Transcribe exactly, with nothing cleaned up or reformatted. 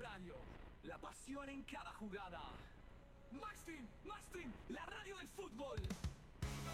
Radio, la pasión en cada jugada. Maxstream, Maxstream, la radio del fútbol.